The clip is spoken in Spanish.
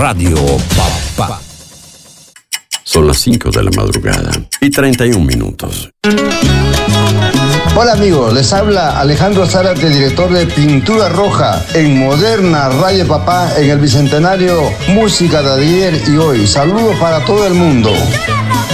Radio Papá. Son las 5 de la madrugada y 31 minutos. Hola amigos, les habla Alejandro Zárate, director de Pintura Roja en Moderna Radio Papá en el Bicentenario Música de ayer y hoy. Saludos para todo el mundo.